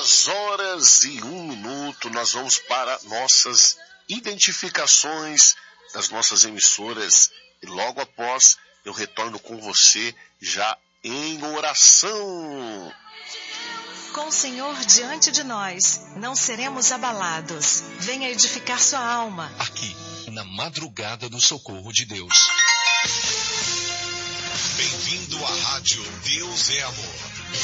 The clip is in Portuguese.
2h01, nós vamos para nossas identificações das nossas emissoras e logo após eu retorno com você já em oração. Com o Senhor diante de nós, não seremos abalados. Venha edificar sua alma. Aqui, na madrugada do socorro de Deus. Bem-vindo à Rádio Deus é Amor.